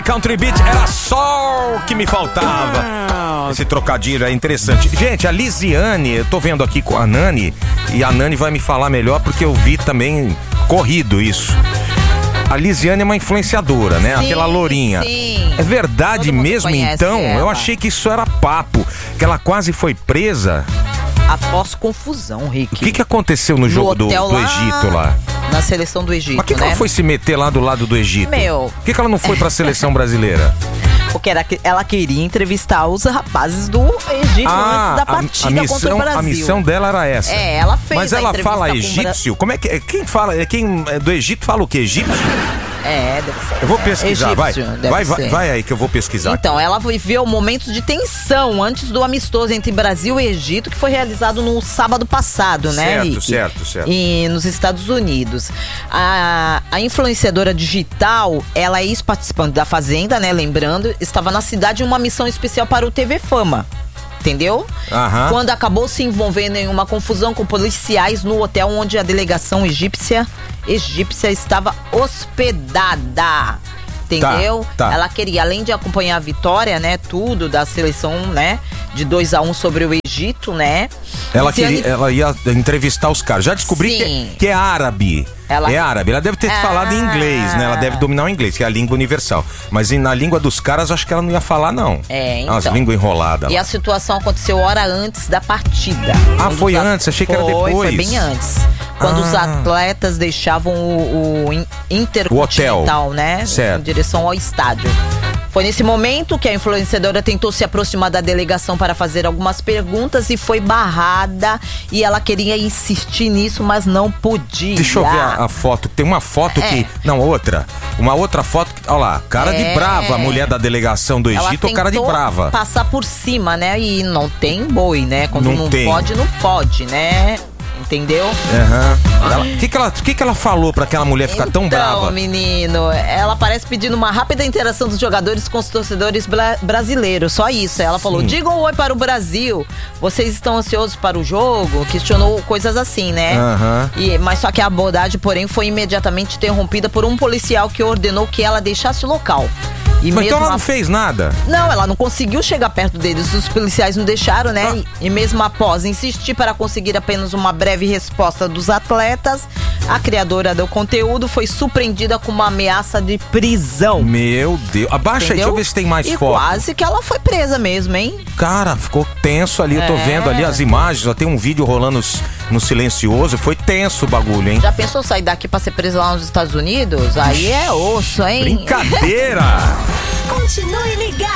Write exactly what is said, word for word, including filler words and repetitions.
Country Beat era só o que me faltava. Esse trocadilho é interessante. Gente, a Lisiane, eu tô vendo aqui com a Nani, e a Nani vai me falar melhor porque eu vi também corrido isso. A Lisiane é uma influenciadora, né? Sim, aquela lourinha. Sim. É verdade mesmo, então? ela. Eu achei que isso era papo, que ela quase foi presa. Após confusão, Rick. O que, que aconteceu no jogo do, do lá, Egito lá? Na seleção do Egito, Mas que, né? que ela foi se meter lá do lado do Egito? Meu... Por que, que ela não foi pra seleção brasileira? Porque era, ela queria entrevistar os rapazes do Egito ah, antes da partida a, a missão, contra o Brasil. A missão dela era essa. É, ela fez. Mas a ela entrevista fala com egípcio? Como é que quem fala? Quem é do Egito fala o quê? Egípcio? É, deve ser. Eu vou pesquisar, Egípcio, vai. deve Vai, vai, ser. vai aí que eu vou pesquisar. Então, ela viveu momentos de tensão antes do amistoso entre Brasil e Egito, que foi realizado no sábado passado, né, certo, Rick? Certo, certo, E nos Estados Unidos. A, a influenciadora digital, ela é ex-participante da Fazenda, né, lembrando, estava na cidade em uma missão especial para o T V Fama. Entendeu? Aham. Quando acabou se envolvendo em uma confusão com policiais no hotel onde a delegação egípcia, egípcia estava hospedada. Entendeu? Tá, tá. Ela queria, além de acompanhar a vitória, né? Tudo da seleção, né? De dois a um sobre o Egito, né? Ela, Lisiane... queria, ela ia entrevistar os caras. Já descobri que é, que é árabe. Ela... É árabe. Ela deve ter ah. falado em inglês, né? Ela deve dominar o inglês, que é a língua universal. Mas na língua dos caras, acho que ela não ia falar, não. É, então. As línguas enroladas. E lá. A situação aconteceu hora antes da partida. Ah, Quando foi at... antes? Achei que foi, era depois. Foi bem antes. Quando ah. os atletas deixavam o, o Intercontinental, o hotel. né? Certo. Em direção ao estádio. Foi nesse momento que a influenciadora tentou se aproximar da delegação para fazer algumas perguntas e foi barrada. E ela queria insistir nisso, mas não podia. Deixa eu ver a, a foto. Tem uma foto É. que... Não, outra. Uma outra foto que... Olha lá, cara É. de brava. A mulher da delegação do Egito, o cara de brava. Passar por cima, né? E não tem boi, né? Quando Não não, tem. pode, não pode, né? Entendeu? Aham. O que, que, ela, que, que ela falou pra aquela mulher ficar tão então, brava? menino, ela parece pedindo uma rápida interação dos jogadores com os torcedores bra- brasileiros. Só isso. Ela falou: Sim. digam um oi para o Brasil. Vocês estão ansiosos para o jogo? Questionou coisas assim, né? Aham. E, mas só que a abordagem, porém, foi imediatamente interrompida por um policial que ordenou que ela deixasse o local. E Mas então ela a- não fez nada? Não, ela não conseguiu chegar perto deles. Os policiais não deixaram, né? Ah. E, e mesmo após insistir para conseguir apenas uma breve resposta dos atletas, a criadora do conteúdo foi surpreendida com uma ameaça de prisão. Meu Deus. Abaixa aí, Entendeu? deixa eu ver se tem mais E foto. quase que ela foi presa mesmo, hein? Cara, ficou tenso ali. Eu tô É. vendo ali as imagens. Ó, tem um vídeo rolando s- no silencioso. Foi tenso o bagulho, hein? Já pensou sair daqui pra ser presa lá nos Estados Unidos? Aí é osso, hein? Brincadeira! Continue ligado.